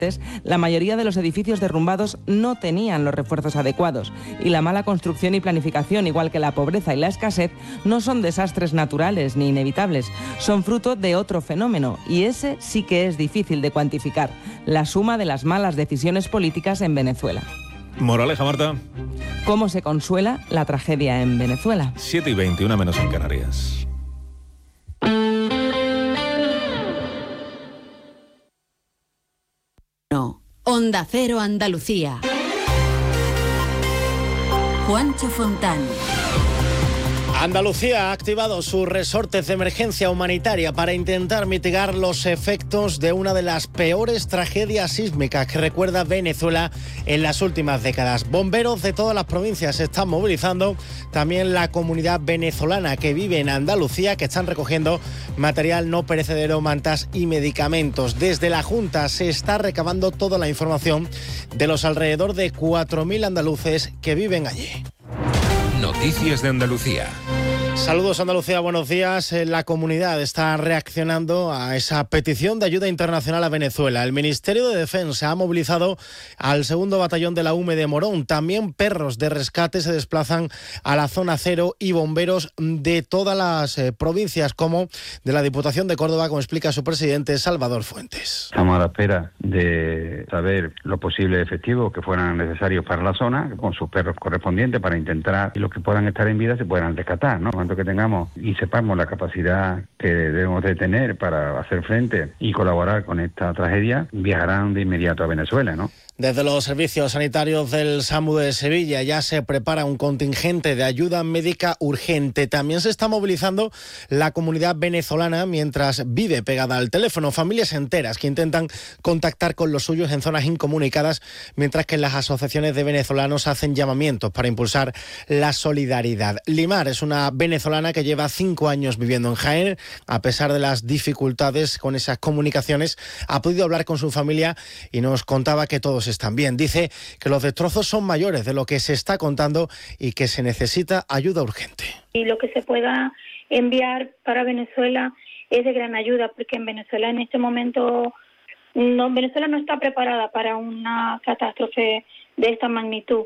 la mayoría de los edificios derrumbados no tenían los refuerzos adecuados y la mala construcción y planificación, igual que la pobreza y la escasez, no son desastres naturales ni inevitables, son fruto de otro fenómeno y ese sí que es difícil de cuantificar, la suma de las malas decisiones políticas en Venezuela. Moraleja, Marta. ¿Cómo se consuela la tragedia en Venezuela? 7:20, una menos en Canarias. Onda Cero Andalucía. Juancho Fontán. Andalucía ha activado sus resortes de emergencia humanitaria para intentar mitigar los efectos de una de las peores tragedias sísmicas que recuerda Venezuela en las últimas décadas. Bomberos de todas las provincias se están movilizando, también la comunidad venezolana que vive en Andalucía, que están recogiendo material no perecedero, mantas y medicamentos. Desde la Junta se está recabando toda la información de los alrededor de 4.000 andaluces que viven allí. Noticias de Andalucía. Saludos Andalucía, buenos días. La comunidad está reaccionando a esa petición de ayuda internacional a Venezuela. El Ministerio de Defensa ha movilizado al 2º Batallón de la UME de Morón. También perros de rescate se desplazan a la zona cero y bomberos de todas las provincias, como de la Diputación de Córdoba, como explica su presidente Salvador Fuentes. Estamos a la espera de saber los posibles efectivos que fueran necesarios para la zona, con sus perros correspondientes, para intentar que los que puedan estar en vida se puedan rescatar, ¿no? Cuanto que tengamos y sepamos la capacidad que debemos de tener para hacer frente y colaborar con esta tragedia, viajarán de inmediato a Venezuela, ¿no? Desde los servicios sanitarios del SAMU de Sevilla ya se prepara un contingente de ayuda médica urgente. También se está movilizando la comunidad venezolana mientras vive pegada al teléfono. Familias enteras que intentan contactar con los suyos en zonas incomunicadas, mientras que las asociaciones de venezolanos hacen llamamientos para impulsar la solidaridad. Limar es una venezolana que lleva 5 años viviendo en Jaén. A pesar de las dificultades con esas comunicaciones, ha podido hablar con su familia y nos contaba que todos están bien. Dice que los destrozos son mayores de lo que se está contando y que se necesita ayuda urgente. Y lo que se pueda enviar para Venezuela es de gran ayuda, porque en Venezuela en este momento Venezuela no está preparada para una catástrofe de esta magnitud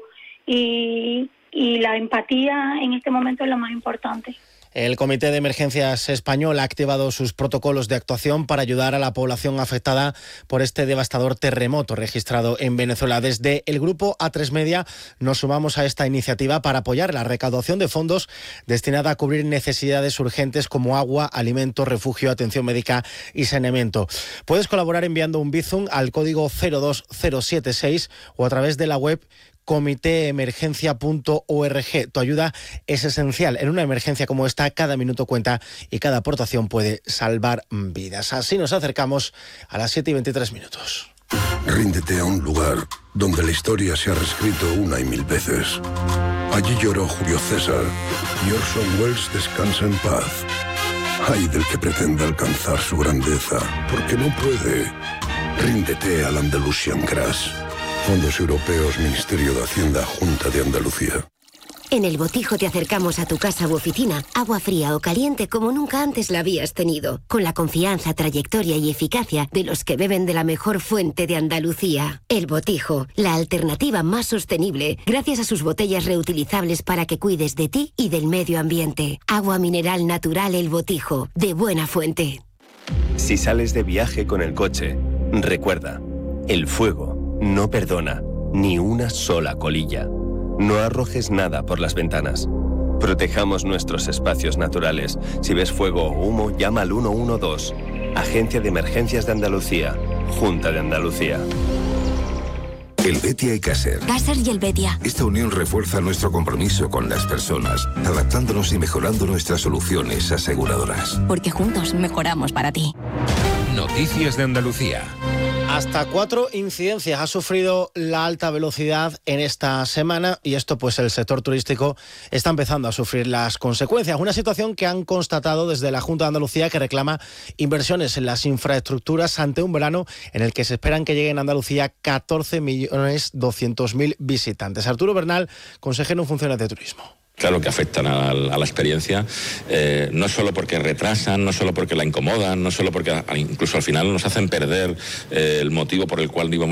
y la empatía en este momento es lo más importante. El Comité de Emergencias Español ha activado sus protocolos de actuación para ayudar a la población afectada por este devastador terremoto registrado en Venezuela. Desde el grupo A3 Media nos sumamos a esta iniciativa para apoyar la recaudación de fondos destinada a cubrir necesidades urgentes como agua, alimentos, refugio, atención médica y saneamiento. Puedes colaborar enviando un Bizum al código 02076 o a través de la web comitéemergencia.org. Tu ayuda es esencial. En una emergencia como esta, cada minuto cuenta y cada aportación puede salvar vidas. Así nos acercamos a las 7:23. Ríndete a un lugar donde la historia se ha reescrito 1 y 1000 veces. Allí lloró Julio César y Orson Welles descansa en paz. Ay del que pretenda alcanzar su grandeza, porque no puede. Ríndete al Andalusian Crash. Fondos Europeos, Ministerio de Hacienda, Junta de Andalucía. En El Botijo te acercamos a tu casa u oficina, agua fría o caliente como nunca antes la habías tenido, con la confianza, trayectoria y eficacia de los que beben de la mejor fuente de Andalucía. El Botijo, la alternativa más sostenible, gracias a sus botellas reutilizables para que cuides de ti y del medio ambiente. Agua mineral natural El Botijo, de buena fuente. Si sales de viaje con el coche, recuerda, el fuego no perdona ni una sola colilla. No arrojes nada por las ventanas. Protejamos nuestros espacios naturales. Si ves fuego o humo, llama al 112. Agencia de Emergencias de Andalucía. Junta de Andalucía. Helvetia y Caser. Caser y Helvetia. Esta unión refuerza nuestro compromiso con las personas, adaptándonos y mejorando nuestras soluciones aseguradoras. Porque juntos mejoramos para ti. Noticias de Andalucía. Hasta 4 incidencias ha sufrido la alta velocidad en esta semana y esto pues el sector turístico está empezando a sufrir las consecuencias. Una situación que han constatado desde la Junta de Andalucía, que reclama inversiones en las infraestructuras ante un verano en el que se esperan que lleguen a Andalucía 14.200.000 visitantes. Arturo Bernal, consejero en funciones de turismo. Claro que afectan a la experiencia, no solo porque retrasan, no solo porque la incomodan, no solo porque incluso al final nos hacen perder el motivo por el cual íbamos